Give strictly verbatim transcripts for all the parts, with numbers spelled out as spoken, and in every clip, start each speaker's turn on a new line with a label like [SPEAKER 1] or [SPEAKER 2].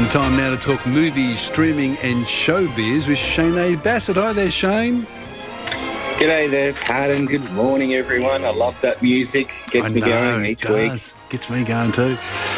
[SPEAKER 1] Time now to talk movies, streaming and showbiz with Shane Bassett. Hi there, Shane.
[SPEAKER 2] G'day there, Pat, and good morning, everyone. I love that music. Gets
[SPEAKER 1] I
[SPEAKER 2] me
[SPEAKER 1] know,
[SPEAKER 2] going each
[SPEAKER 1] it does.
[SPEAKER 2] week.
[SPEAKER 1] Gets me going too.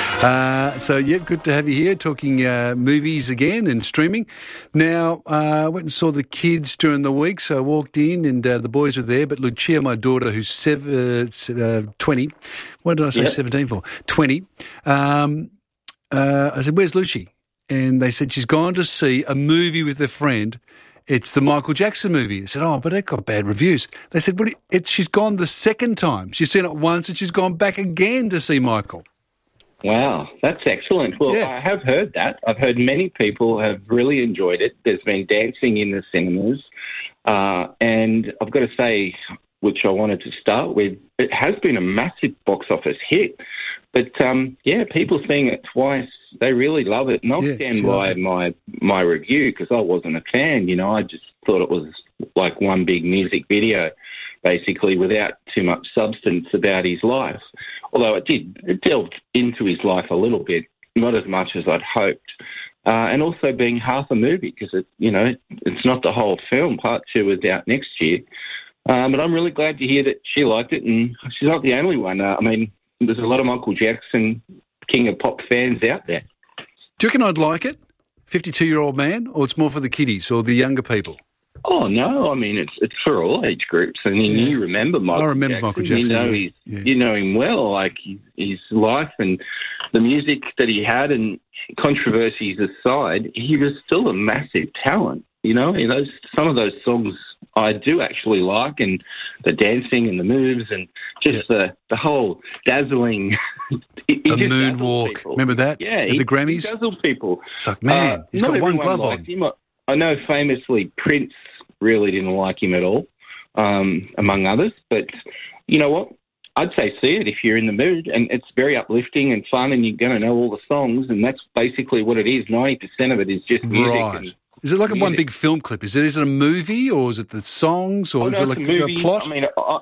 [SPEAKER 1] Uh, so, yeah, good to have you here talking uh, movies again and streaming. Now, I uh, went and saw the kids during the week, so I walked in and uh, the boys were there, but Lucia, my daughter, who's seven, uh, twenty, what did I say, yep. seventeen for? twenty. Um, uh, I said, where's Lucy? And they said she's gone to see a movie with a friend. It's the Michael Jackson movie. I said, oh, but it got bad reviews. They said, well, it's, she's gone the second time. She's seen it once and she's gone back again to see Michael.
[SPEAKER 2] Wow, that's excellent. Well, yeah. I have heard that. I've heard many people have really enjoyed it. There's been dancing in the cinemas. Uh, and I've got to say, which I wanted to start with, it has been a massive box office hit. But, um, yeah, people seeing it twice, they really love it. And I'll
[SPEAKER 1] yeah,
[SPEAKER 2] stand by my, my review because I wasn't a fan. You know, I just thought it was like one big music video, basically, without too much substance about his life. Although it did, it delved into his life a little bit, not as much as I'd hoped. Uh, and also being half a movie because, it, you know, it's not the whole film. Part two is out next year. Um, but I'm really glad to hear that she liked it, and she's not the only one. Uh, I mean, there's a lot of Michael Jackson, King of Pop fans out there.
[SPEAKER 1] Do you reckon I'd like it, fifty-two-year-old man, or it's more for the kiddies or the younger people?
[SPEAKER 2] Oh, no. I mean, it's it's for all age groups. I mean, yeah. you remember Michael
[SPEAKER 1] I remember
[SPEAKER 2] Jackson.
[SPEAKER 1] Michael Jackson.
[SPEAKER 2] You know,
[SPEAKER 1] yeah.
[SPEAKER 2] he's,
[SPEAKER 1] Yeah.
[SPEAKER 2] you know him well, like his, his life and the music that he had and controversies aside, he was still a massive talent. You know, and those some of those songs I do actually like, and the dancing and the moves and just yeah. the, the whole dazzling...
[SPEAKER 1] the moonwalk. Remember that?
[SPEAKER 2] Yeah.
[SPEAKER 1] At the Grammys?
[SPEAKER 2] He dazzled people.
[SPEAKER 1] It's like, man, uh, he's got one glove on.
[SPEAKER 2] Him. I know famously Prince really didn't like him at all, um, among others. But you know what? I'd say see it if you're in the mood, and it's very uplifting and fun, and you're going to know all the songs, and that's basically what it is. ninety percent of it is just music.
[SPEAKER 1] Right.
[SPEAKER 2] And
[SPEAKER 1] is it like a
[SPEAKER 2] music.
[SPEAKER 1] one big film clip? Is it is it a movie, or is it the songs, or
[SPEAKER 2] oh,
[SPEAKER 1] is
[SPEAKER 2] no,
[SPEAKER 1] it like
[SPEAKER 2] a, movie.
[SPEAKER 1] a plot?
[SPEAKER 2] I mean, I,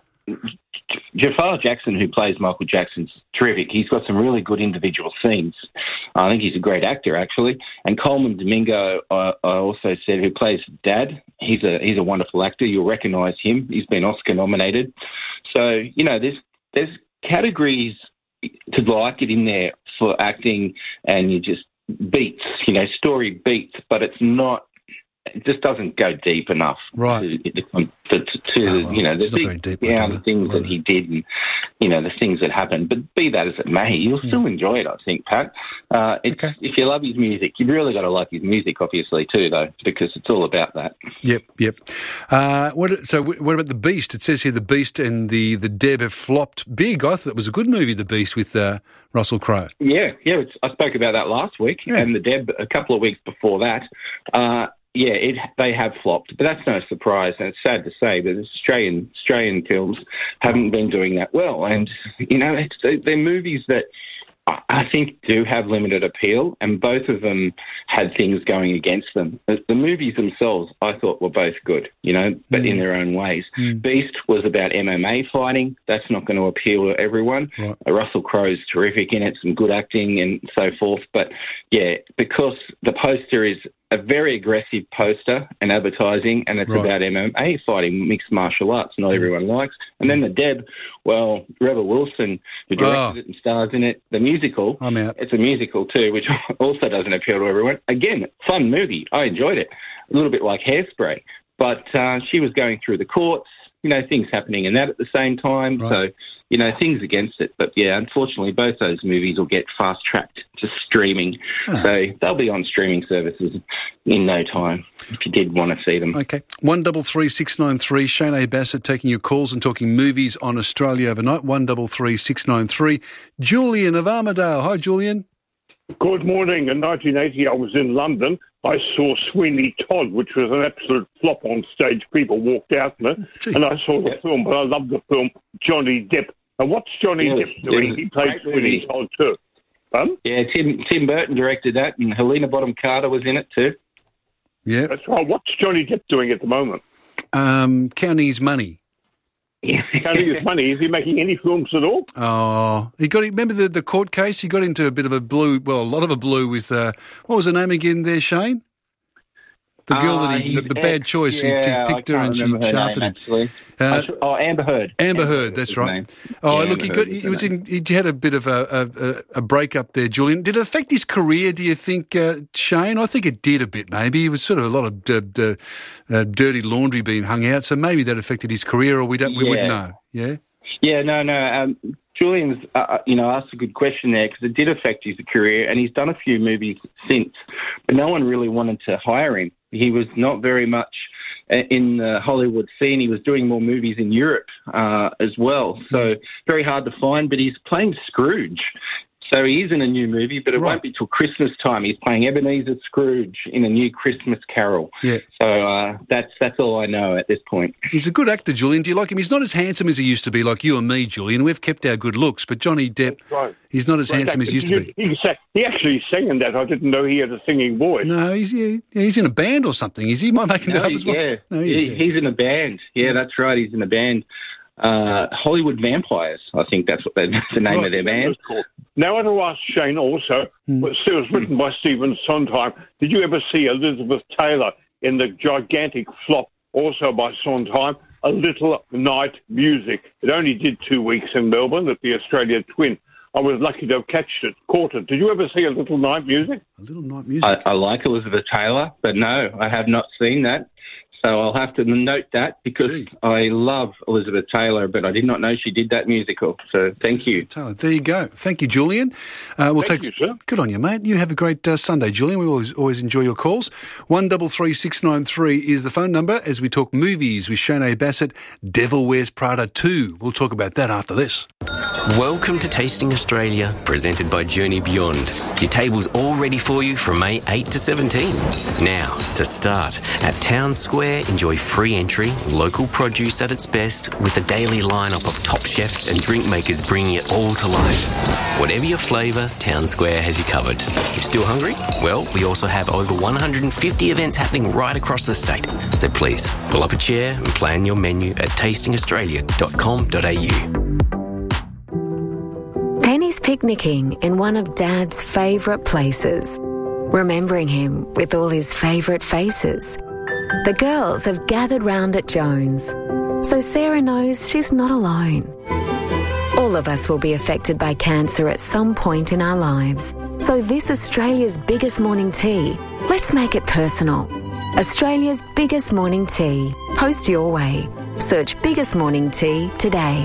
[SPEAKER 2] Jafar Jackson, who plays Michael Jackson's terrific. He's got some really good individual scenes. I think he's a great actor, actually. And Coleman Domingo, uh, I also said, who plays Dad. He's a he's a wonderful actor. You'll recognise him. He's been Oscar nominated. So you know, there's there's categories to like it in there for acting, and you just beats, you know, story beats, but it's not. It just doesn't go deep enough,
[SPEAKER 1] right?
[SPEAKER 2] To, to, to, to oh, well, you know, the big deep, yeah, the things that he did, and you know, the things that happened. But be that as it may, you'll still enjoy it, I think, Pat. Uh, it's, okay. If you love his music, you've really got to like his music, obviously, too, though, because it's all about that.
[SPEAKER 1] Yep, yep. Uh, what, so, what about The Beast? It says here The Beast and the the Deb have flopped big. I thought it was a good movie, The Beast, with uh, Russell Crowe.
[SPEAKER 2] Yeah, yeah. It's, I spoke about that last week, yeah. and the Deb a couple of weeks before that. Uh, Yeah, it, they have flopped, but that's no surprise. And it's sad to say that Australian Australian films haven't been doing that well. And, you know, it's, they're movies that I think do have limited appeal, and both of them had things going against them. The, the movies themselves, I thought, were both good, you know, but mm. in their own ways. Mm. Beast was about M M A fighting. That's not going to appeal to everyone. Right. Uh, Russell Crowe's terrific in it, some good acting and so forth. But, yeah, because the poster is a very aggressive poster and advertising, and it's right. about M M A fighting, mixed martial arts, not everyone likes. And then the Deb, well, Rebel Wilson, who directed oh. it and stars in it, the musical,
[SPEAKER 1] I'm out.
[SPEAKER 2] It's a musical too, which also doesn't appeal to everyone. Again, fun movie. I enjoyed it. A little bit like Hairspray. But uh, she was going through the courts, you know, things happening in that at the same time. Right. So, you know, things against it. But, yeah, unfortunately, both those movies will get fast-tracked to streaming. Oh. So they'll be on streaming services in no time if you did want to see them.
[SPEAKER 1] Okay. one double three six nine three, Shane A. Bassett taking your calls and talking movies on Australia overnight. one double three six nine three. Julian of Armidale. Hi, Julian.
[SPEAKER 3] Good morning. In nineteen eighty, I was in London. I saw Sweeney Todd, which was an absolute flop on stage. People walked out in it. Gee. And I saw the film, but I loved the film, Johnny Depp. And what's Johnny yeah, Depp doing? He played Sweeney Todd too. Um?
[SPEAKER 2] Yeah, Tim Tim Burton directed that, and Helena Bonham Carter was in it too.
[SPEAKER 1] Yeah.
[SPEAKER 3] That's right. What's Johnny Depp doing at the moment?
[SPEAKER 1] Um, counting his money.
[SPEAKER 3] Counting his money, is he making any films at all?
[SPEAKER 1] Oh, he got. Remember the, the court case? He got into a bit of a blue, well, a lot of a blue with, uh, what was her name again there, Shane? The girl
[SPEAKER 2] uh,
[SPEAKER 1] that he, the, the bad choice,
[SPEAKER 2] yeah,
[SPEAKER 1] he, he picked her and she shafted
[SPEAKER 2] name,
[SPEAKER 1] him. Uh,
[SPEAKER 2] sh- oh, Amber Heard.
[SPEAKER 1] Amber, Amber
[SPEAKER 2] Heard,
[SPEAKER 1] Heard, that's right.
[SPEAKER 2] Name.
[SPEAKER 1] Oh,
[SPEAKER 2] yeah,
[SPEAKER 1] look,
[SPEAKER 2] Amber
[SPEAKER 1] he got,
[SPEAKER 2] Heard
[SPEAKER 1] he was
[SPEAKER 2] name.
[SPEAKER 1] in, he had a bit of a, a, a break up there, Julian. Did it affect his career, do you think, uh, Shane? I think it did a bit, maybe. It was sort of a lot of d- d- uh, dirty laundry being hung out, so maybe that affected his career, or we don't, we
[SPEAKER 2] yeah.
[SPEAKER 1] wouldn't know. Yeah?
[SPEAKER 2] Yeah, no, no. Um, Julian's, uh, you know, asked a good question there because it did affect his career, and he's done a few movies since, but no one really wanted to hire him. He was not very much in the Hollywood scene. He was doing more movies in Europe uh, as well, so very hard to find, but he's playing Scrooge. So he is in a new movie, but it
[SPEAKER 1] right.
[SPEAKER 2] won't be till Christmas time. He's playing Ebenezer Scrooge in a new Christmas Carol.
[SPEAKER 1] Yeah.
[SPEAKER 2] So uh, that's that's all I know at this point.
[SPEAKER 1] He's a good actor, Julian. Do you like him? He's not as handsome as he used to be, like you and me, Julian. We've kept our good looks, but Johnny Depp,
[SPEAKER 3] right.
[SPEAKER 1] he's not as
[SPEAKER 3] right.
[SPEAKER 1] handsome as he used to be.
[SPEAKER 3] He, he actually sang in that. I didn't know he had a singing voice.
[SPEAKER 1] No, he's yeah, he's in a band or something. Is he? Am I making
[SPEAKER 2] no,
[SPEAKER 1] that up as well?
[SPEAKER 2] Yeah,
[SPEAKER 1] no,
[SPEAKER 2] he
[SPEAKER 1] he
[SPEAKER 2] is,
[SPEAKER 1] yeah.
[SPEAKER 2] he's in a band. Yeah, yeah, that's right. He's in a band. Uh, Hollywood Vampires, I think that's what they, that's the name
[SPEAKER 3] right.
[SPEAKER 2] of their band.
[SPEAKER 3] Cool. Now, I want to ask Shane also, mm. it was written by Stephen Sondheim. Did you ever see Elizabeth Taylor in the gigantic flop, also by Sondheim, A Little Night Music? It only did two weeks in Melbourne at the Australia Twin. I was lucky to have catched it, caught it. Did you ever see A Little Night Music?
[SPEAKER 1] A Little Night Music?
[SPEAKER 2] I, I like Elizabeth Taylor, but no, I have not seen that. So I'll have to note that because Gee. I love Elizabeth Taylor, but I did not know she did that musical. So thank you.
[SPEAKER 1] Taylor. There you go. Thank you, Julian. Uh, we'll
[SPEAKER 3] thank
[SPEAKER 1] take.
[SPEAKER 3] You, sir.
[SPEAKER 1] Good on you, mate. You have a great uh, Sunday, Julian. We always always enjoy your calls. One double three six nine three is the phone number as we talk movies with Shane Bassett. Devil Wears Prada two. We'll talk about that after this.
[SPEAKER 4] Welcome to Tasting Australia, presented by Journey Beyond. Your table's all ready for you from May eighth to seventeenth. Now, to start, at Town Square, enjoy free entry, local produce at its best, with a daily lineup of top chefs and drink makers bringing it all to life. Whatever your flavour, Town Square has you covered. You still hungry? Well, we also have over one hundred fifty events happening right across the state. So please, pull up a chair and plan your menu at tasting australia dot com dot a u.
[SPEAKER 5] Penny's picnicking in one of Dad's favourite places, remembering him with all his favourite faces. The girls have gathered round at Jones, so Sarah knows she's not alone. All of us will be affected by cancer at some point in our lives, so this Australia's biggest morning tea, let's make it personal. Australia's biggest morning tea. Post your way. Search Biggest Morning Tea today.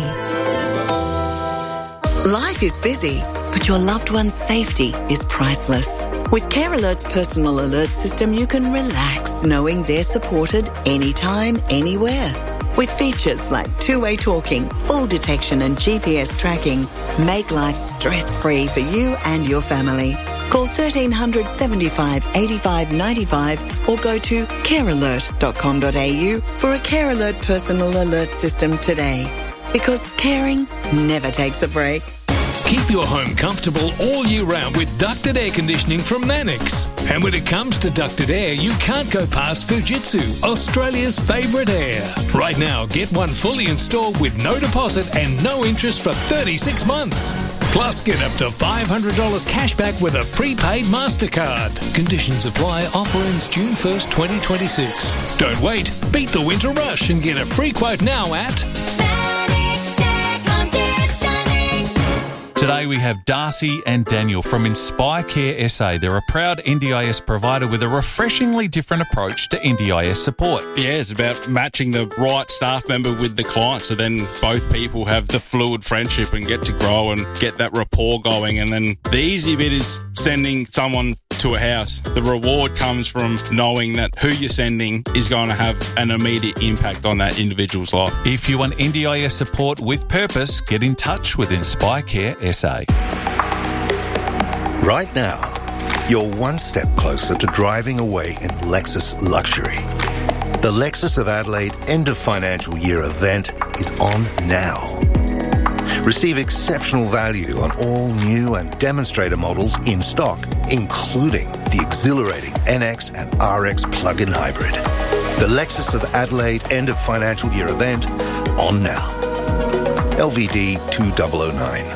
[SPEAKER 6] Life is busy, but your loved one's safety is priceless. With Care Alert's personal alert system, you can relax knowing they're supported anytime, anywhere. With features like two-way talking, fall detection and G P S tracking, make life stress-free for you and your family. Call thirteen hundred seventy-five eighty-five ninety-five or go to care alert dot com dot a u for a Care Alert personal alert system today. Because caring never takes a break.
[SPEAKER 7] Keep your home comfortable all year round with ducted air conditioning from Mannix. And when it comes to ducted air, you can't go past Fujitsu, Australia's favourite air. Right now, get one fully installed with no deposit and no interest for thirty-six months. Plus, get up to five hundred dollars cash back with a prepaid MasterCard. Conditions apply. Offer ends June first, twenty twenty-six. Don't wait. Beat the winter rush and get a free quote now at...
[SPEAKER 8] Today we have Darcy and Daniel from Inspire Care S A. They're a proud N D I S provider with a refreshingly different approach to N D I S support.
[SPEAKER 9] Yeah, it's about matching the right staff member with the client, so then both people have the fluid friendship and get to grow and get that rapport going. And then the easy bit is sending someone to a house. The reward comes from knowing that who you're sending is going to have an immediate impact on that individual's life.
[SPEAKER 8] If you want N D I S support with purpose, get in touch with Inspire Care S A.
[SPEAKER 10] Right now, you're one step closer to driving away in Lexus luxury. The Lexus of Adelaide end of financial year event is on now. Receive exceptional value on all new and demonstrator models in stock, including the exhilarating N X and R X plug-in hybrid. The Lexus of Adelaide end of financial year event on now. L V D two thousand nine.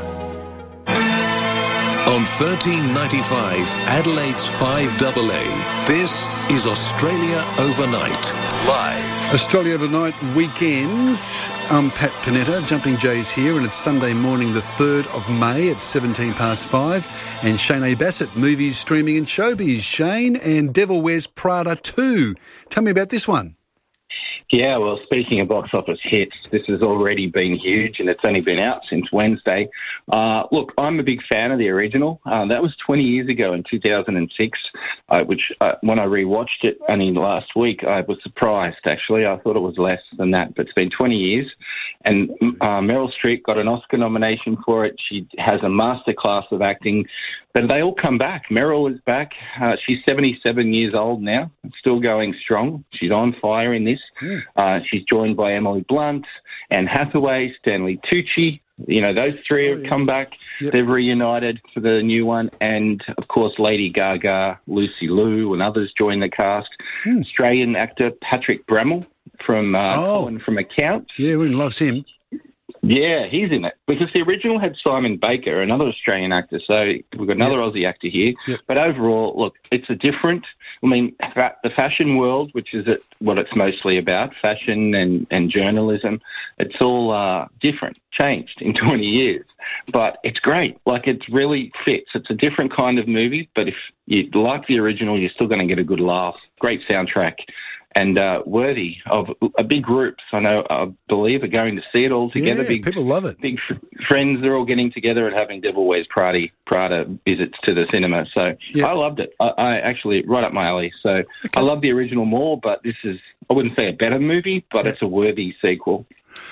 [SPEAKER 11] On thirteen ninety-five, Adelaide's five A A, this is Australia Overnight, live.
[SPEAKER 1] Australia Overnight weekends. I'm Pat Panetta, Jumping Jays here, and it's Sunday morning the third of May at seventeen past five. And Shane A. Bassett, movies, streaming and showbiz. Shane, and Devil Wears Prada two. Tell me about this one.
[SPEAKER 2] Yeah, well, speaking of box office hits, this has already been huge, and it's only been out since Wednesday. Uh, look, I'm a big fan of the original. Uh, that was twenty years ago in two thousand six, uh, which uh, when I rewatched it only last week, I was surprised, actually. I thought it was less than that, but it's been twenty years. And uh, Meryl Streep got an Oscar nomination for it. She has a masterclass of acting, but they all come back. Meryl is back. Uh, she's seventy-seven years old now, still going strong. She's on fire in this. Mm. Uh, she's joined by Emily Blunt, Anne Hathaway, Stanley Tucci. You know, those three have oh, yeah. come back. Yep. They've reunited for the new one. And, of course, Lady Gaga, Lucy Liu and others join the cast. Mm. Australian actor Patrick Brammall from uh, oh. Colin from Accounts.
[SPEAKER 1] Yeah, everyone loves him.
[SPEAKER 2] Yeah, he's in it, because the original had Simon Baker, another Australian actor, so we've got another yep. Aussie actor here. Yep. But overall, look, it's a different, I mean, fa- the fashion world, which is it, what it's mostly about, fashion and, and journalism, it's all uh, different, changed in twenty years. But it's great. Like, it really fits. It's a different kind of movie, but if you like the original, you're still going to get a good laugh. Great soundtrack. And uh, worthy of a big groups. I know, I believe, are going to see it all together.
[SPEAKER 1] Yeah,
[SPEAKER 2] big,
[SPEAKER 1] people love it.
[SPEAKER 2] Big f- friends are all getting together and having Devil Wears Prada, Prada visits to the cinema. So yeah. I loved it. I, I actually, right up my alley. So okay. I love the original more, but this is, I wouldn't say a better movie, but yeah. it's a worthy sequel.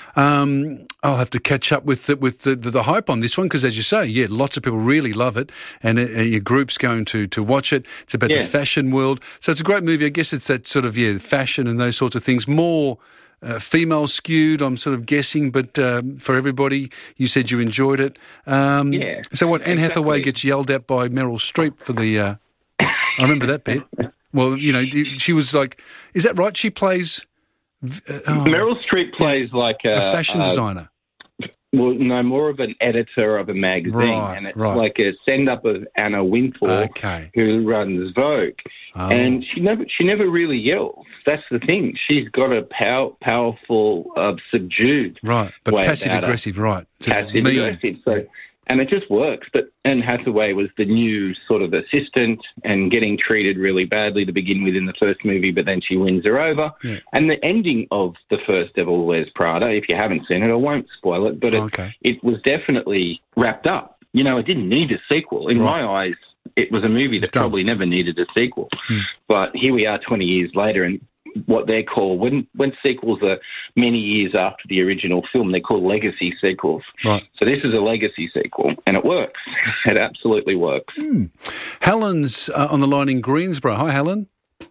[SPEAKER 1] Um, I'll have to catch up with the, with the, the, the hype on this one, because, as you say, yeah, lots of people really love it, and uh, your group's going to, to watch it. It's about yeah. the fashion world. So it's a great movie. I guess it's that sort of, yeah, fashion and those sorts of things. More uh, female skewed, I'm sort of guessing, but um, for everybody, you said you enjoyed it. Um,
[SPEAKER 2] yeah.
[SPEAKER 1] So what, Anne exactly. Hathaway gets yelled at by Meryl Streep for the... Uh, I remember that bit. Well, you know, she was like... Is that right? She plays...
[SPEAKER 2] Uh, oh, Meryl Streep plays yeah, like a,
[SPEAKER 1] a fashion
[SPEAKER 2] a,
[SPEAKER 1] designer.
[SPEAKER 2] Well, no, more of an editor of a magazine,
[SPEAKER 1] right,
[SPEAKER 2] and it's
[SPEAKER 1] right.
[SPEAKER 2] like a send-up of Anna Wintour,
[SPEAKER 1] okay.
[SPEAKER 2] who runs Vogue, oh. and she never she never really yells. That's the thing. She's got a pow- powerful, uh, subdued,
[SPEAKER 1] right, but
[SPEAKER 2] way
[SPEAKER 1] passive aggressive, right?
[SPEAKER 2] Passive aggressive. So. Yeah. And it just works. But Anne Hathaway was the new sort of assistant and getting treated really badly to begin with in the first movie, but then she wins her over. Yeah. And the ending of the first Devil Wears Prada, if you haven't seen it, I won't spoil it, but it,
[SPEAKER 1] okay.
[SPEAKER 2] it was definitely wrapped up. You know, it didn't need a sequel. In right. my eyes, it was a movie that probably never needed a sequel. Hmm. But here we are twenty years later, and what they're called, when when sequels are many years after the original film, they're called legacy sequels.
[SPEAKER 1] Right.
[SPEAKER 2] So this is a legacy sequel, and it works. It absolutely works.
[SPEAKER 1] Hmm. Helen's uh, on the line in Greensboro. Hi, Helen.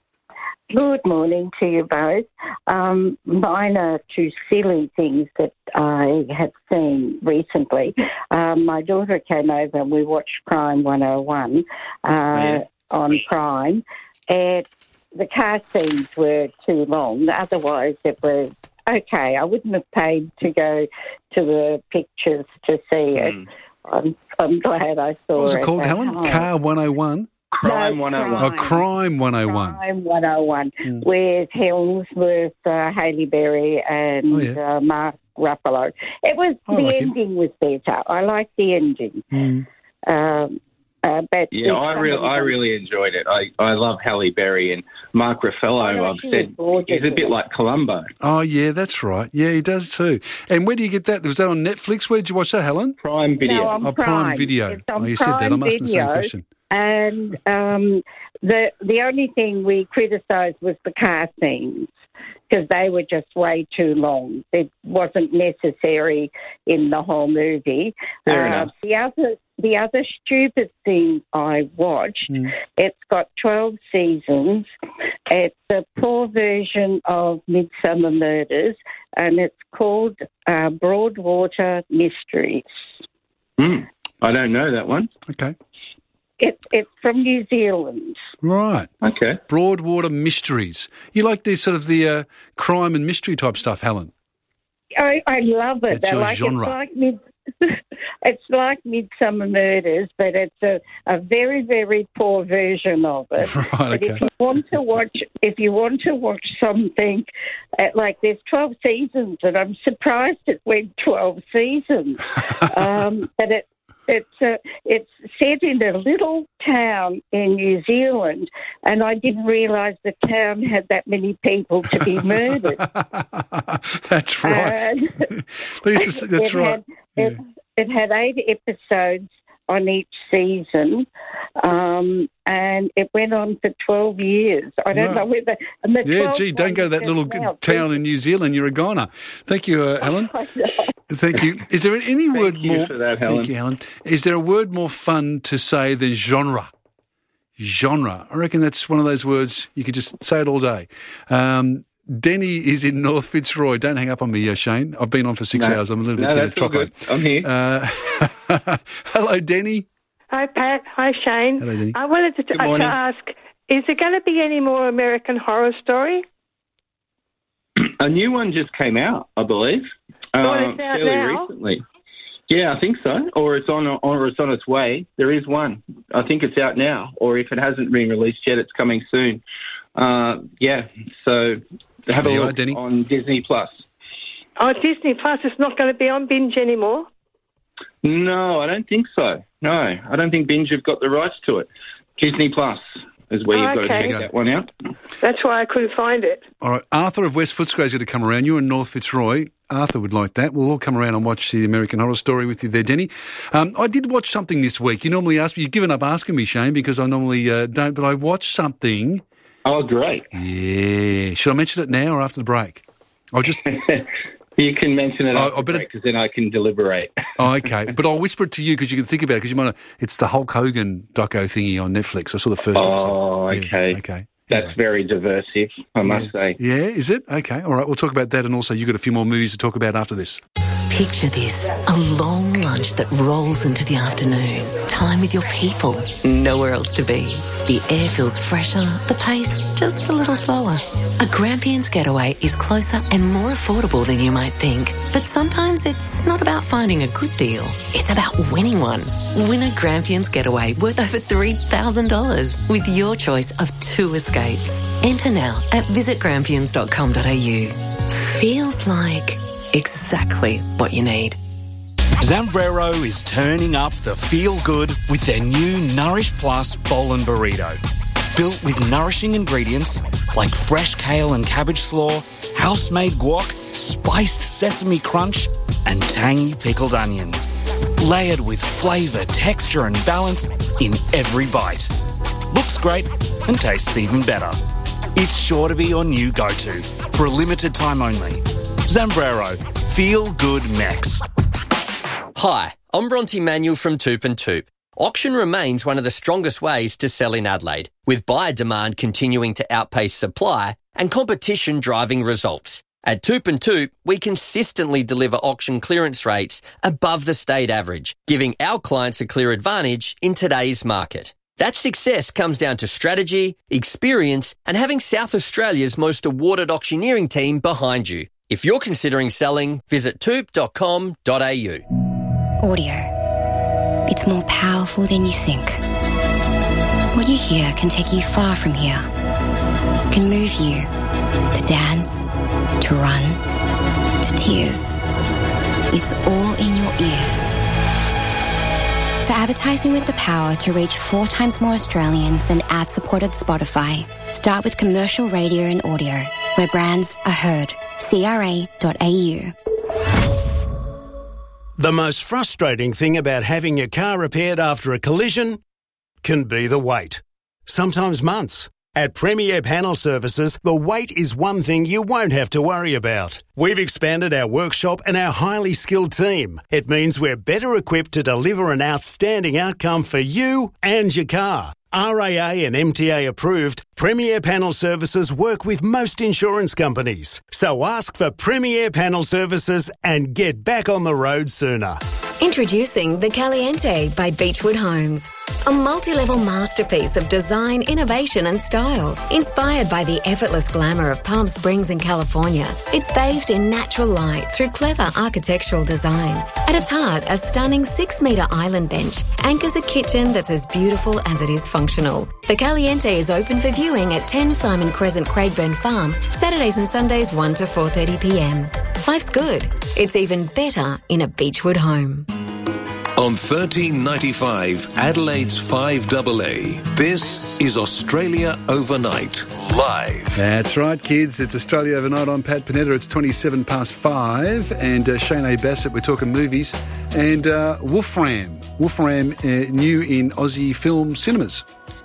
[SPEAKER 12] Good morning to you both. Um, mine are two silly things that I have seen recently. Um, my daughter came over and we watched Crime one oh one uh, yeah. on Prime, and the car scenes were too long. Otherwise, it was okay. I wouldn't have paid to go to the pictures to see it. Mm. I'm, I'm glad I saw it.
[SPEAKER 1] What was it called, Helen?
[SPEAKER 12] Home.
[SPEAKER 1] Car one oh one?
[SPEAKER 2] Crime
[SPEAKER 12] no,
[SPEAKER 2] one oh one.
[SPEAKER 1] Oh, Crime one oh one.
[SPEAKER 12] Crime one oh one, mm. with Hemsworth, uh, Halle Berry and
[SPEAKER 1] oh, yeah.
[SPEAKER 12] uh, Mark Ruffalo. It was,
[SPEAKER 1] I
[SPEAKER 12] the
[SPEAKER 1] like
[SPEAKER 12] ending him. was better. I liked the ending.
[SPEAKER 1] Mm.
[SPEAKER 12] Um, Uh, but
[SPEAKER 2] yeah, I really, I really enjoyed it. I, I love Halle Berry and Mark Ruffalo.
[SPEAKER 12] Oh,
[SPEAKER 2] I've said he's a bit like Columbo.
[SPEAKER 1] Oh yeah, that's right. Yeah, he does too. And where do you get that? Was that on Netflix? Where did you watch that, Helen?
[SPEAKER 2] Prime Video.
[SPEAKER 12] No, on
[SPEAKER 1] oh,
[SPEAKER 12] Prime.
[SPEAKER 1] Prime Video.
[SPEAKER 12] It's on
[SPEAKER 1] oh, you
[SPEAKER 12] Prime
[SPEAKER 1] said that. I'm asking
[SPEAKER 12] Video,
[SPEAKER 1] the same question.
[SPEAKER 12] And um, the the only thing we criticised was the car scenes, because they were just way too long. It wasn't necessary in the whole movie.
[SPEAKER 2] Fair
[SPEAKER 12] uh,
[SPEAKER 2] enough.
[SPEAKER 12] The other, the other stupid thing I watched, mm. it's got twelve seasons. It's a poor version of Midsummer Murders, and it's called uh, Broadwater Mysteries.
[SPEAKER 2] Mm. I don't know that one.
[SPEAKER 1] Okay.
[SPEAKER 12] It, it's from New Zealand.
[SPEAKER 1] Right.
[SPEAKER 2] Okay.
[SPEAKER 1] Broadwater Mysteries. You like the sort of the uh, crime and mystery type stuff, Helen?
[SPEAKER 12] I, I love it.
[SPEAKER 1] It's your
[SPEAKER 12] like,
[SPEAKER 1] genre.
[SPEAKER 12] It's like mid, it's like Midsummer Murders, but it's a, a very, very poor version of it.
[SPEAKER 1] Right,
[SPEAKER 12] but
[SPEAKER 1] okay.
[SPEAKER 12] if you want to watch, if you want to watch something, uh, like there's twelve seasons, and I'm surprised it went twelve seasons. um, but it. It's uh, it's set in a little town in New Zealand, and I didn't realise the town had that many people to be murdered.
[SPEAKER 1] That's right.
[SPEAKER 12] And
[SPEAKER 1] That's
[SPEAKER 12] it
[SPEAKER 1] right.
[SPEAKER 12] Had, it,
[SPEAKER 1] Yeah.
[SPEAKER 12] it had eight episodes on each season, um, and it went on for twelve years. I don't
[SPEAKER 1] Right.
[SPEAKER 12] know whether... And the
[SPEAKER 1] Yeah,
[SPEAKER 12] twelfth
[SPEAKER 1] gee, don't
[SPEAKER 12] one
[SPEAKER 1] go to that
[SPEAKER 12] is
[SPEAKER 1] little
[SPEAKER 12] just now.
[SPEAKER 1] town in New Zealand. You're a goner. Thank you, uh, Helen. Thank you. Is there any word
[SPEAKER 2] you
[SPEAKER 1] more?
[SPEAKER 2] for that, Helen.
[SPEAKER 1] Thank you, Helen. Is there a word more fun to say than genre? Genre. I reckon that's one of those words you could just say it all day. Um, Denny is in North Fitzroy. Don't hang up on me, uh, Shane. I've been on for six
[SPEAKER 2] No.
[SPEAKER 1] hours. I'm a little
[SPEAKER 2] No,
[SPEAKER 1] bit
[SPEAKER 2] that's all
[SPEAKER 1] chocolate.
[SPEAKER 2] good. I'm here.
[SPEAKER 1] Uh, hello, Denny.
[SPEAKER 13] Hi, Pat. Hi, Shane.
[SPEAKER 1] Hello, Denny.
[SPEAKER 13] I wanted to,
[SPEAKER 2] Good
[SPEAKER 13] uh, to
[SPEAKER 2] morning.
[SPEAKER 13] ask, is there going to be any more American Horror Story?
[SPEAKER 2] A new one just came out, I believe.
[SPEAKER 13] Oh,
[SPEAKER 2] uh,
[SPEAKER 13] it's out
[SPEAKER 2] fairly
[SPEAKER 13] now?
[SPEAKER 2] recently. Yeah, I think so. Or it's on, or it's on its way. There is one. I think it's out now. Or if it hasn't been released yet, it's coming soon. Uh, yeah. So have
[SPEAKER 1] There
[SPEAKER 2] a
[SPEAKER 1] you are,
[SPEAKER 2] look
[SPEAKER 1] Denny.
[SPEAKER 2] on Disney Plus.
[SPEAKER 13] Oh, Disney Plus is not going to be on Binge anymore?
[SPEAKER 2] No, I don't think so. No, I don't think Binge have got the rights to it. Disney Plus is where
[SPEAKER 13] Oh,
[SPEAKER 2] you've got to
[SPEAKER 13] okay.
[SPEAKER 2] check that one out.
[SPEAKER 13] That's why I couldn't find it.
[SPEAKER 1] All right, Arthur of West Footscray is going to come around. You're in North Fitzroy. Arthur would like that. We'll all come around and watch the American Horror Story with you there, Denny. Um, I did watch something this week. You normally ask me. You've given up asking me, Shane, because I normally uh, don't, but I watched something.
[SPEAKER 2] Oh, great.
[SPEAKER 1] Yeah. Should I mention it now or after the break? I'll just...
[SPEAKER 2] You can mention it
[SPEAKER 1] Oh, I
[SPEAKER 2] after
[SPEAKER 1] better-
[SPEAKER 2] because then I can deliberate.
[SPEAKER 1] Oh, okay. But I'll whisper it to you because you can think about it because you might have... It's the Hulk Hogan doco thingy on Netflix. I saw the first episode.
[SPEAKER 2] Oh,
[SPEAKER 1] Yeah,
[SPEAKER 2] okay.
[SPEAKER 1] okay.
[SPEAKER 2] That's very diversive, I must say.
[SPEAKER 1] Yeah, is it? Okay. All right. We'll talk about that, and also you've got a few more movies to talk about after this.
[SPEAKER 14] Picture this, a long lunch that rolls into the afternoon. Time with your people, nowhere else to be. The air feels fresher, the pace just a little slower. A Grampians Getaway is closer and more affordable than you might think. But sometimes it's not about finding a good deal. It's about winning one. Win a Grampians Getaway worth over three thousand dollars with your choice of two escapes. Enter now at visit grampians dot com dot a u. Feels like exactly what you need.
[SPEAKER 15] Zambrero is turning up the feel-good with their new Nourish Plus Bowl and Burrito. Built with nourishing ingredients like fresh kale and cabbage slaw, house-made guac, spiced sesame crunch, and tangy pickled onions. Layered with flavour, texture and balance in every bite. Looks great and tastes even better. It's sure to be your new go-to for a limited time only. Zambrero, feel good Mex.
[SPEAKER 16] Hi, I'm Bronte Manuel from Toop and Toop. Auction remains one of the strongest ways to sell in Adelaide, with buyer demand continuing to outpace supply and competition driving results. At Toop and Toop, we consistently deliver auction clearance rates above the state average, giving our clients a clear advantage in today's market. That success comes down to strategy, experience, and having South Australia's most awarded auctioneering team behind you. If you're considering selling, visit toop dot com dot a u.
[SPEAKER 17] Audio. It's more powerful than you think. What you hear can take you far from here. Can move you to dance, to run, to tears. It's all in your ears. For advertising with the power to reach four times more Australians than ad-supported Spotify, start with commercial radio and audio, where brands are heard. c r a dot a u.
[SPEAKER 18] The most frustrating thing about having your car repaired after a collision can be the wait. Sometimes months. At Premier Panel Services, the wait is one thing you won't have to worry about. We've expanded our workshop and our highly skilled team. It means we're better equipped to deliver an outstanding outcome for you and your car. R A A and M T A approved, Premier Panel Services work with most insurance companies. So ask for Premier Panel Services and get back on the road sooner.
[SPEAKER 5] Introducing the Caliente by Beechwood Homes. A multi-level masterpiece of design, innovation and style. Inspired by the effortless glamour of Palm Springs in California, it's bathed in natural light through clever architectural design. At its heart, a stunning six-metre island bench anchors a kitchen that's as beautiful as it is functional. The Caliente is open for viewing at ten Simon Crescent, Craigburn Farm, Saturdays and Sundays one to four thirty p m. Life's good. It's even better in a Beechwood home.
[SPEAKER 11] On thirteen ninety-five, Adelaide's five A A, this is Australia Overnight, live.
[SPEAKER 1] That's right, kids. It's Australia Overnight. I'm Pat Panetta. It's twenty-seven past five. And uh, Shane A. Bassett, we're talking movies. And uh, Wolfram. Wolfram, uh, new in Aussie film cinemas.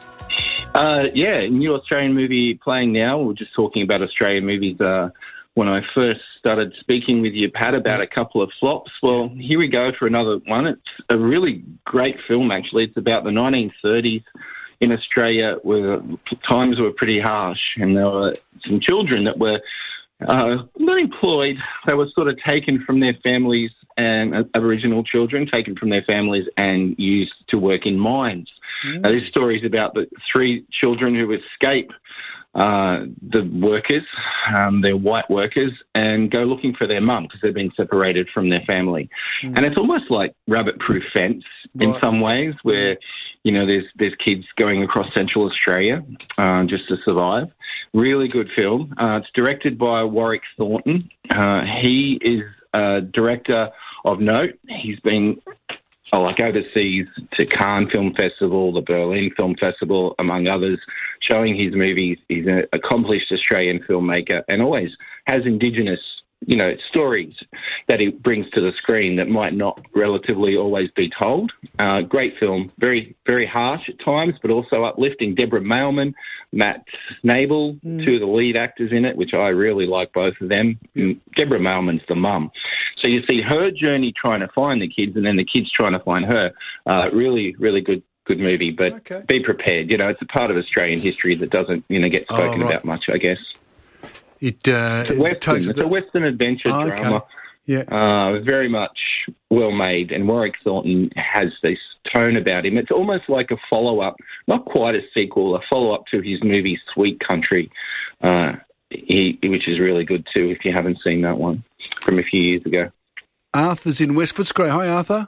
[SPEAKER 2] Uh, yeah, new Australian movie playing now. We we're just talking about Australian movies uh, when I first started speaking with you, Pat, about a couple of flops. Well, here we go for another one. It's a really great film, actually. It's about the nineteen thirties in Australia, where times were pretty harsh, and there were some children that were uh, not employed. They were sort of taken from their families, and uh, Aboriginal children taken from their families and used to work in mines. Mm. Now, this story is about the three children who escape uh, the workers, um, they're white workers, and go looking for their mum because they've been separated from their family. Mm. And it's almost like rabbit-proof fence in right. some ways, where, you know, there's there's kids going across Central Australia uh, just to survive. Really good film. Uh, it's directed by Warwick Thornton. Uh, he is a director of note. He's been Oh, like overseas to Cannes Film Festival, the Berlin Film Festival, among others, showing his movies. He's an accomplished Australian filmmaker and always has Indigenous, you know, stories that he brings to the screen that might not relatively always be told. Uh, great film, very, very harsh at times, but also uplifting. Deborah Mailman, Matt Snable, mm. two of the lead actors in it, which I really like both of them. Mm. Deborah Mailman's the mum. So you see her journey trying to find the kids and then the kids trying to find her. Uh, really, really good good movie, but okay. Be prepared. You know, it's a part of Australian history that doesn't, you know, get spoken oh, right. about much, I guess.
[SPEAKER 1] It, uh,
[SPEAKER 2] it's a Western, it's the... a Western adventure oh, okay. drama.
[SPEAKER 1] Yeah.
[SPEAKER 2] Uh, very much well made, and Warwick Thornton has this tone about him. It's almost like a follow-up, not quite a sequel, a follow-up to his movie Sweet Country, uh, he, which is really good too if you haven't seen that one from a few years ago.
[SPEAKER 1] Arthur's in West Footscray. Hi, Arthur.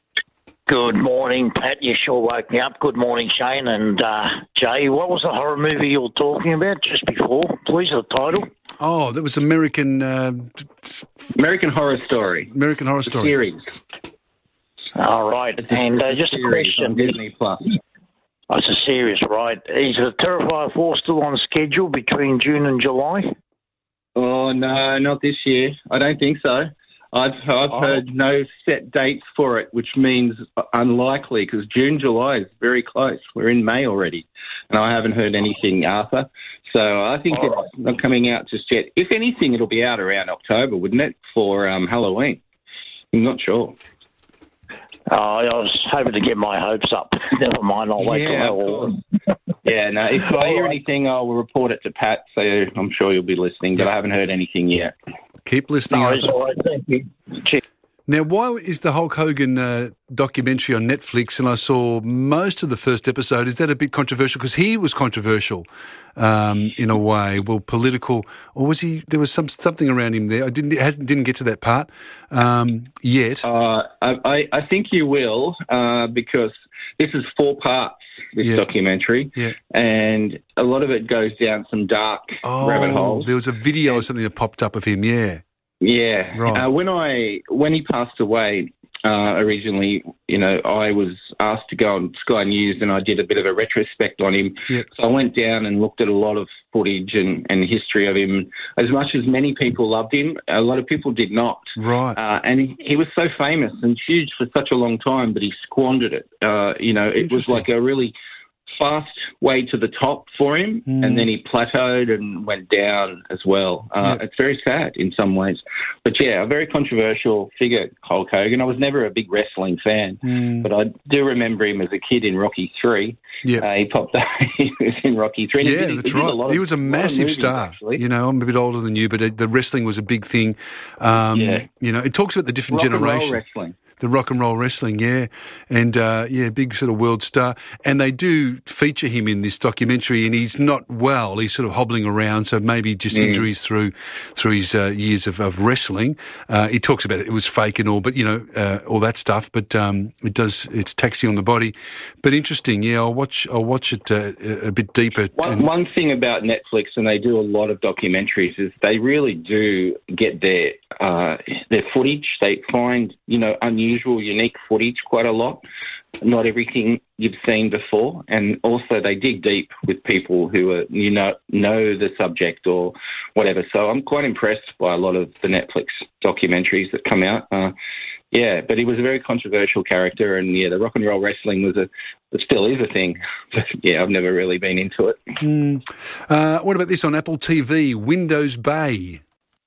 [SPEAKER 19] Good morning, Pat. You sure woke me up. Good morning, Shane and uh, Jay. What was the horror movie you were talking about just before? Please, the title.
[SPEAKER 1] Oh, that was American... Uh,
[SPEAKER 2] American Horror Story.
[SPEAKER 1] American Horror
[SPEAKER 2] the
[SPEAKER 1] Story.
[SPEAKER 2] Series.
[SPEAKER 19] All right. And uh, just a question.
[SPEAKER 2] On Disney Plus.
[SPEAKER 19] Oh, it's a series, right. Is the Terrifier four still on schedule between June and July?
[SPEAKER 2] Oh, no, not this year. I don't think so. I've I've oh. heard no set dates for it, which means unlikely, because June, July is very close. We're in May already, and I haven't heard anything, Arthur. So I think oh. it's not coming out just yet. If anything, it'll be out around October, wouldn't it, for um, Halloween? I'm not sure.
[SPEAKER 19] Oh, I was hoping to get my hopes up. Never mind, I'll wait
[SPEAKER 2] yeah,
[SPEAKER 19] till
[SPEAKER 2] Yeah, no, if I hear anything, I'll report it to Pat, so I'm sure you'll be listening, but I haven't heard anything yet.
[SPEAKER 1] Keep listening.
[SPEAKER 19] No, it's all right, thank you. Cheers.
[SPEAKER 1] Now, why is the Hulk Hogan uh, documentary on Netflix, and I saw most of the first episode, is that a bit controversial? Because he was controversial um, in a way, well, political, or was he, there was some something around him there. I didn't hasn't, didn't get to that part um, yet.
[SPEAKER 2] Uh, I, I think you will, uh, because this is four parts, this yeah. documentary,
[SPEAKER 1] yeah.
[SPEAKER 2] and a lot of it goes down some dark
[SPEAKER 1] oh,
[SPEAKER 2] rabbit holes.
[SPEAKER 1] There was a video and, or something that popped up of him, yeah.
[SPEAKER 2] Yeah.
[SPEAKER 1] Right.
[SPEAKER 2] Uh, when I when he passed away uh, originally, you know, I was asked to go on Sky News and I did a bit of a retrospect on him.
[SPEAKER 1] Yep.
[SPEAKER 2] So I went down and looked at a lot of footage and, and history of him. As much as many people loved him, a lot of people did not.
[SPEAKER 1] Right.
[SPEAKER 2] Uh, and he, he was so famous and huge for such a long time, but he squandered it. Uh, you know, it was like a really fast way to the top for him,
[SPEAKER 1] Mm.
[SPEAKER 2] and then he plateaued and went down as well. Uh,
[SPEAKER 1] Yeah.
[SPEAKER 2] It's very sad in some ways. But, yeah, a very controversial figure, Hulk Hogan. I was never a big wrestling fan,
[SPEAKER 1] Mm.
[SPEAKER 2] but I do remember him as a kid in Rocky three.
[SPEAKER 1] Yeah.
[SPEAKER 2] Uh, he popped up. He was in Rocky three. And he
[SPEAKER 1] Yeah,
[SPEAKER 2] did- he
[SPEAKER 1] that's
[SPEAKER 2] did a
[SPEAKER 1] right.
[SPEAKER 2] lot of-
[SPEAKER 1] He was a
[SPEAKER 2] lot of
[SPEAKER 1] massive
[SPEAKER 2] movies,
[SPEAKER 1] star.
[SPEAKER 2] actually.
[SPEAKER 1] You know, I'm a bit older than you, but it, the wrestling was a big thing. Um,
[SPEAKER 2] Yeah.
[SPEAKER 1] You know, it talks about the different
[SPEAKER 2] Rock and roll
[SPEAKER 1] generations.
[SPEAKER 2] wrestling.
[SPEAKER 1] The rock and roll wrestling, yeah. And, uh, yeah, big sort of world star. And they do feature him in this documentary, and he's not well. He's sort of hobbling around, so maybe just
[SPEAKER 2] Mm.
[SPEAKER 1] injuries through through his uh, years of, of wrestling. Uh, he talks about it. It was fake and all, but, you know, uh, all that stuff. But um, it does, it's taxing on the body. But interesting, yeah, I'll watch I'll watch it uh, a bit deeper.
[SPEAKER 2] One,
[SPEAKER 1] And-
[SPEAKER 2] one thing about Netflix, and they do a lot of documentaries, is they really do get their uh, their footage. They find, you know, unusual, unique footage quite a lot. Not everything you've seen before, and also they dig deep with people who are, you know, know the subject or whatever. So I'm quite impressed by a lot of the Netflix documentaries that come out. Uh, yeah, but he was a very controversial character, and yeah, the rock and roll wrestling was a, it still is a thing. But yeah, I've never really been into it.
[SPEAKER 1] Mm. Uh, what about this on Apple T V? Windows Bay.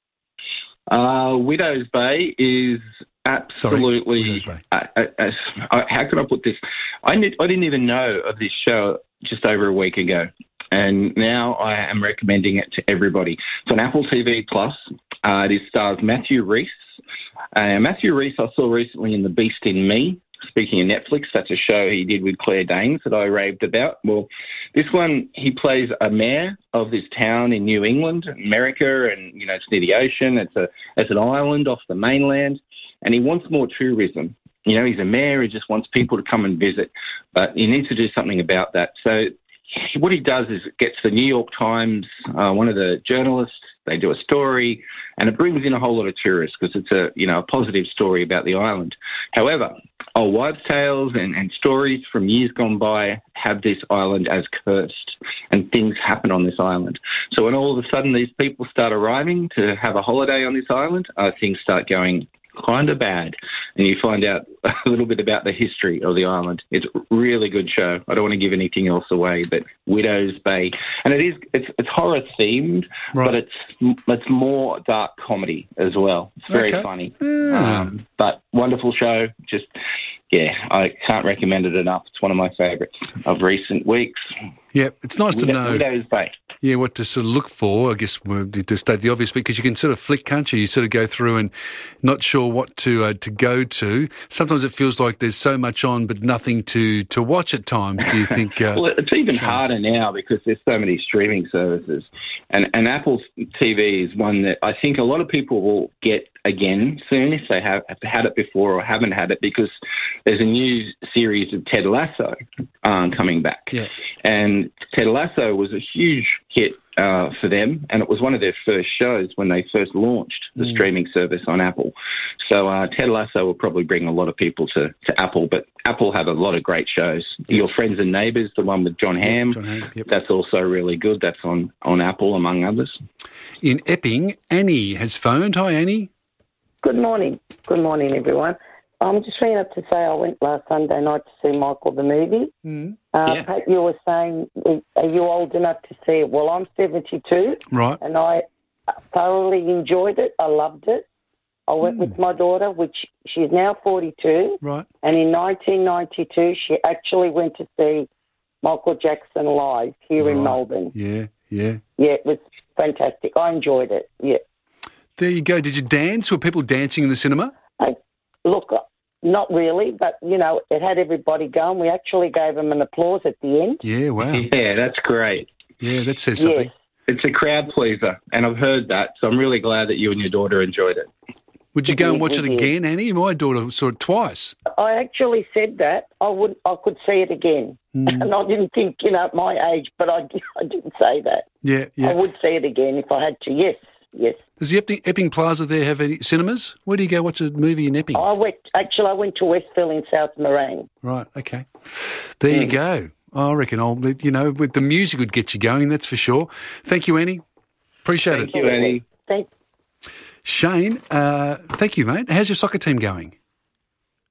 [SPEAKER 2] Uh, Widow's Bay is absolutely.
[SPEAKER 1] Sorry,
[SPEAKER 2] uh, uh, uh, uh, how can I put this? I, did, I didn't even know of this show just over a week ago, and now I am recommending it to everybody. It's on Apple T V Plus. Uh, it stars Matthew Rhys. Uh, Matthew Rhys I saw recently in The Beast in Me. Speaking of Netflix, that's a show he did with Claire Danes that I raved about. Well, this one, he plays a mayor of this town in New England, America, and, you know, it's near the ocean. It's a it's an island off the mainland, and he wants more tourism. You know, he's a mayor. He just wants people to come and visit, but he needs to do something about that. So what he does is gets the New York Times, uh, one of the journalists, they do a story, and it brings in a whole lot of tourists because it's a, you know, a positive story about the island. However, old wives' tales and, and stories from years gone by have this island as cursed, and things happen on this island. So when all of a sudden these people start arriving to have a holiday on this island, uh, things start going kind of bad, and you find out a little bit about the history of the island. It's a really good show. I don't want to give anything else away, but Widow's Bay, and it is it's it's horror themed,
[SPEAKER 1] Right.
[SPEAKER 2] but it's it's more dark comedy as well. It's very
[SPEAKER 1] Okay.
[SPEAKER 2] funny,
[SPEAKER 1] Yeah.
[SPEAKER 2] um, but wonderful show. Just yeah, I can't recommend it enough. It's one of my favourites of recent weeks.
[SPEAKER 1] Yeah, it's nice to
[SPEAKER 2] Widow-
[SPEAKER 1] know.
[SPEAKER 2] Widow's Bay.
[SPEAKER 1] Yeah, what to sort of look for, I guess, well, to state the obvious, because you can sort of flick, can't you? You sort of go through and not sure what to uh, to go to. Sometimes it feels like there's so much on, but nothing to, to watch at times. Do you think? Uh,
[SPEAKER 2] Well, it's even harder now because there's so many streaming services. And, and Apple T V is one that I think a lot of people will get again soon if they have, have had it before or haven't had it, because there's a new series of Ted Lasso um, coming back.
[SPEAKER 1] Yeah.
[SPEAKER 2] And Ted Lasso was a huge hit uh, for them, and it was one of their first shows when they first launched the
[SPEAKER 1] Mm.
[SPEAKER 2] streaming service on Apple. So uh, Ted Lasso will probably bring a lot of people to, to Apple, but Apple have a lot of great shows. Your Friends and Neighbours, the one with John Hamm,
[SPEAKER 1] John Hamm, yep.
[SPEAKER 2] that's also really good. That's on, on Apple, among others.
[SPEAKER 1] in Epping, Annie has phoned. Hi, Annie.
[SPEAKER 20] Good morning. Good morning, everyone. I'm just ringing up to say I went last Sunday night to see Michael the movie.
[SPEAKER 1] Mm.
[SPEAKER 20] Uh,
[SPEAKER 1] Yeah.
[SPEAKER 20] Pat, you were saying, are you old enough to see it? Well, I'm seventy-two.
[SPEAKER 1] Right.
[SPEAKER 20] And I thoroughly enjoyed it. I loved it. I went with my daughter, which she's now forty-two.
[SPEAKER 1] Right.
[SPEAKER 20] And in nineteen ninety-two, she actually went to see Michael Jackson live here in
[SPEAKER 1] Right.
[SPEAKER 20] Melbourne.
[SPEAKER 1] Yeah, yeah.
[SPEAKER 20] Yeah, it was fantastic. I enjoyed it. Yeah.
[SPEAKER 1] There you go. Did you dance? Were people dancing in the cinema?
[SPEAKER 20] I, look, not really, but, you know, it had everybody going. We actually gave them an applause at the end.
[SPEAKER 1] Yeah, wow.
[SPEAKER 2] Yeah, that's great.
[SPEAKER 1] Yeah, that says something.
[SPEAKER 2] It's a crowd pleaser, and I've heard that, so I'm really glad that you and your daughter enjoyed it.
[SPEAKER 1] Would you go and watch it
[SPEAKER 20] We did.
[SPEAKER 1] again, Annie? My daughter saw it twice.
[SPEAKER 20] I actually said that I would, I could see it again.
[SPEAKER 1] Mm.
[SPEAKER 20] And I didn't think, you know, at my age, but I, I didn't say that.
[SPEAKER 1] Yeah, yeah.
[SPEAKER 20] I would see it again if I had to, yes, yes.
[SPEAKER 1] Does the Epping, Epping Plaza there have any cinemas? Where do you go watch a movie in Epping?
[SPEAKER 20] I went, actually, I went to Westville in South Morang.
[SPEAKER 1] Right, okay. There you go. I reckon I'll, you know, with the music would get you going, that's for sure. Thank you, Annie. Appreciate
[SPEAKER 2] Thank
[SPEAKER 1] it.
[SPEAKER 2] you, Annie.
[SPEAKER 20] Thank
[SPEAKER 1] Shane, uh, thank you, mate. How's your soccer team going?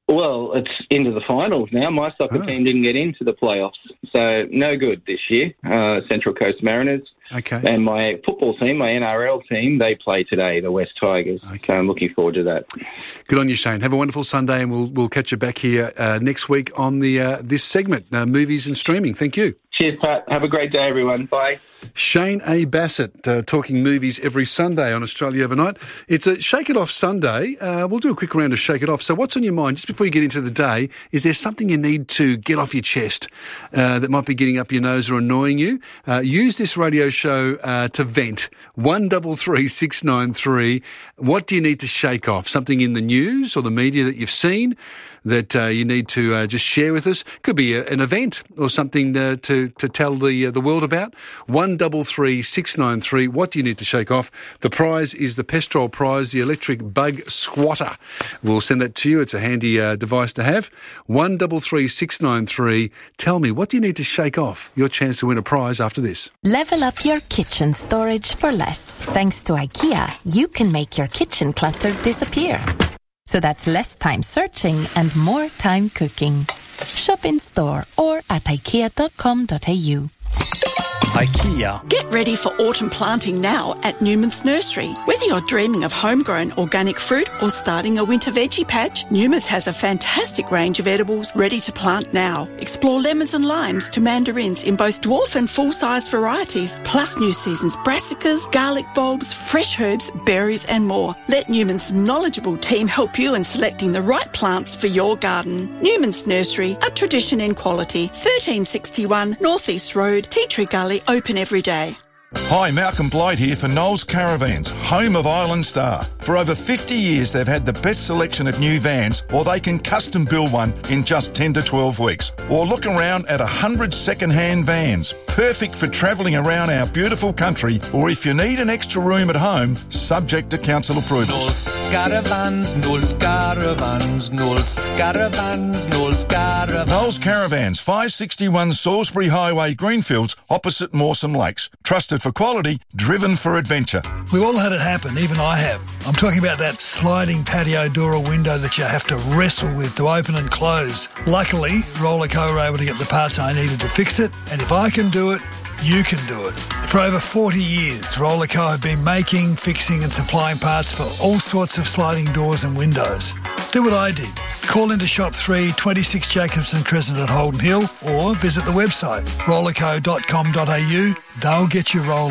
[SPEAKER 2] Well, it's into the finals now. My soccer
[SPEAKER 1] Oh.
[SPEAKER 2] team didn't get into the playoffs, so no good this year. Uh, Central Coast Mariners.
[SPEAKER 1] Okay.
[SPEAKER 2] And my football team, my N R L team, they play today, the West Tigers. Okay. So I'm looking forward to that.
[SPEAKER 1] Good on you, Shane. Have a wonderful Sunday, and we'll we'll catch you back here uh, next week on the uh, this segment, uh, movies and streaming. Thank you.
[SPEAKER 2] Cheers, Pat. Have a great day, everyone. Bye.
[SPEAKER 1] Shane A. Bassett, uh, talking movies every Sunday on Australia Overnight. It's a Shake It Off Sunday. Uh, we'll do a quick round of Shake It Off. So what's on your mind, just before you get into the day? Is there something you need to get off your chest uh, that might be getting up your nose or annoying you? Uh, use this radio show uh, to vent. one double three six nine three. What do you need to shake off? Something in the news or the media that you've seen that uh, you need to uh, just share with us? Could be a, an event or something uh, to to tell the uh, the world about. One double three six nine three. What do you need to shake off? The prize is the Pestrol Prize, the electric bug squatter. We'll send that to you. It's a handy uh, device to have. One double three six nine three. Tell me, what do you need to shake off? Your chance to win a prize after this.
[SPEAKER 21] Level up your kitchen storage for less. Thanks to IKEA, you can make your kitchen clutter disappear. So that's less time searching and more time cooking. Shop in store or at ikea dot com dot a u.
[SPEAKER 22] IKEA. Get ready for autumn planting now at Newman's Nursery. Whether you're dreaming of homegrown organic fruit or starting a winter veggie patch, Newman's has a fantastic range of edibles ready to plant now. Explore lemons and limes to mandarins in both dwarf and full-size varieties, plus new season's brassicas, garlic bulbs, fresh herbs, berries and more. Let Newman's knowledgeable team help you in selecting the right plants for your garden. Newman's Nursery, a tradition in quality. thirteen sixty-one North East Road, Tea Tree Gully, open every day.
[SPEAKER 23] Hi, Malcolm Blight here for Knowles Caravans, home of Island Star. For over fifty years, they've had the best selection of new vans, or they can custom build one in just ten to twelve weeks. Or look around at one hundred second-hand vans, perfect for travelling around our beautiful country, or if you need an extra room at home, subject to council approval.
[SPEAKER 24] Knowles Caravans, Knowles Caravans, Knowles Caravans, Knowles Caravans.
[SPEAKER 23] Knowles Caravans, five sixty-one Salisbury Highway, Greenfields, opposite Mawson Lakes. Trusted for quality, driven for adventure.
[SPEAKER 25] We've all had it happen, even I have. I'm talking about that sliding patio door or window that you have to wrestle with to open and close. Luckily, Rollerco were able to get the parts I needed to fix it, and if I can do it, you can do it. For over forty years, Rollerco have been making, fixing and supplying parts for all sorts of sliding doors and windows. Do what I did. Call into Shop three, twenty-six Jacobson Crescent at Holden Hill, or visit the website rollerco dot com dot a u. They'll get you rolling.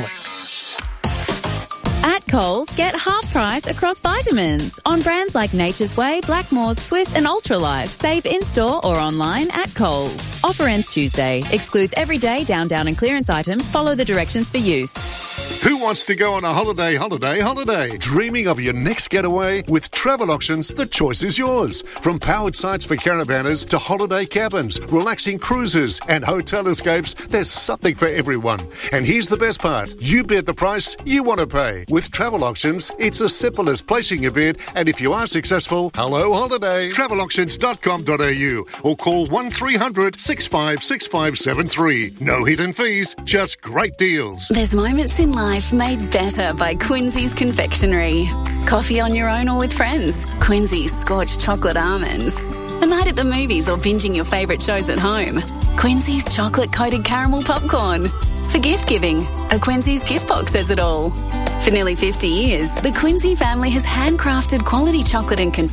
[SPEAKER 26] At Coles, get half price across vitamins. On brands like Nature's Way, Blackmores, Swiss and Ultralife. Save in-store or online at Coles. Offer ends Tuesday. Excludes everyday down, down and clearance items. Follow the directions for use.
[SPEAKER 27] Who wants to go on a holiday, holiday, holiday? Dreaming of your next getaway? With Travel Auctions, the choice is yours. From powered sites for caravanners to holiday cabins, relaxing cruises and hotel escapes, there's something for everyone. And here's the best part. You bid the price you want to pay. With Travel Auctions, it's as simple as placing a bid, and if you are successful, hello holiday. travel auctions dot com dot a u or call one three hundred six five six five seven three. No hidden fees, just great deals.
[SPEAKER 28] There's moments in life made better by Quincy's Confectionery. Coffee on your own or with friends. Quincy's Scorched Chocolate Almonds. A night at the movies or binging your favourite shows at home. Quincy's Chocolate-Coated Caramel Popcorn. For gift giving, a Quincy's gift box says it all. For nearly fifty years, the Quincy family has handcrafted quality chocolate and confectionery